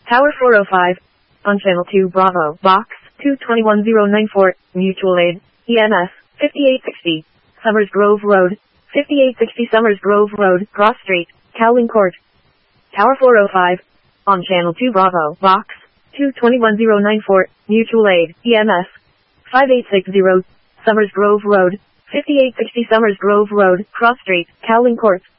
Tower 405. On Channel 2 Bravo, Box 221094, Mutual Aid, EMS, 5860. Summers Grove Road, 5860 Summers Grove Road, Cross Street, Cowling Court. Tower 405. On Channel 2 Bravo, Box 221094, Mutual Aid, EMS, 5860. Summers Grove Road, 5860 Summers Grove Road, Cross Street, Cowling Court.